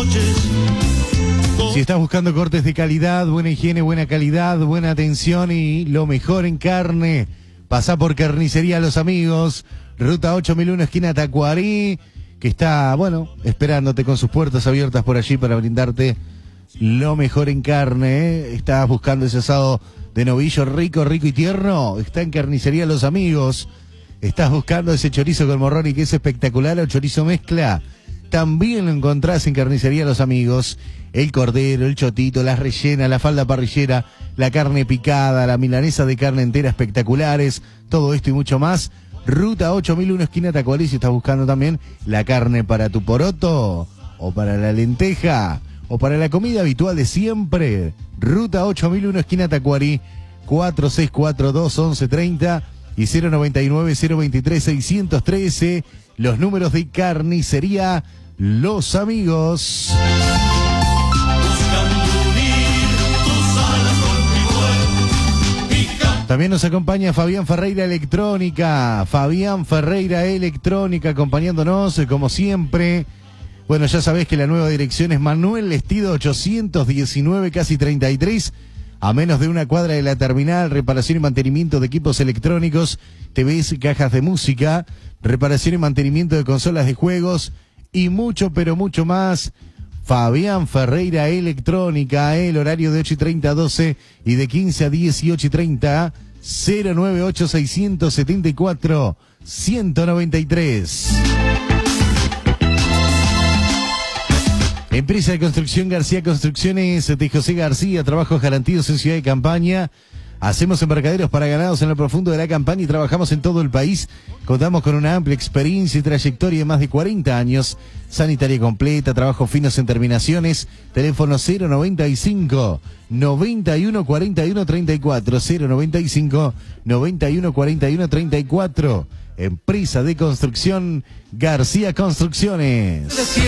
Si estás buscando cortes de calidad, buena higiene, buena calidad, buena atención y lo mejor en carne, pasá por Carnicería Los Amigos, Ruta 8001, esquina Tacuarí, que está, bueno, esperándote con sus puertas abiertas por allí para brindarte lo mejor en carne. ¿Estás buscando ese asado de novillo rico, rico y tierno? Está en Carnicería Los Amigos. ¿Estás buscando ese chorizo con morrón y que es espectacular o chorizo mezcla? También lo encontrás en Carnicería Los Amigos. El cordero, el chotito, las rellenas, la falda parrillera, la carne picada, la milanesa de carne entera espectaculares, todo esto y mucho más. Ruta 8001, esquina Tacuarí. Si estás buscando también la carne para tu poroto, o para la lenteja, o para la comida habitual de siempre. Ruta 8001, esquina Tacuarí, 4642-1130 y 099-023-613, los números de Carnicería Los Amigos. También nos acompaña Fabián Ferreira Electrónica. Fabián Ferreira Electrónica acompañándonos como siempre. Bueno, ya sabés que la nueva dirección es Manuel Lestido 819, casi 33, a menos de una cuadra de la terminal. Reparación y mantenimiento de equipos electrónicos, TVs, cajas de música, reparación y mantenimiento de consolas de juegos y mucho, pero mucho más. Fabián Ferreira Electrónica, el horario de 8:30 a 12 y de 15 a 18:30, 098-674-193. Empresa de construcción García Construcciones de José García, trabajos garantidos en Ciudad de Campaña. Hacemos embarcaderos para ganados en lo profundo de la Campaña y trabajamos en todo el país. Contamos con una amplia experiencia y trayectoria de más de 40 años. Sanitaria completa, trabajos finos en terminaciones. Teléfono 095 91 41 34, 095 91 41 34. Empresa de construcción García Construcciones.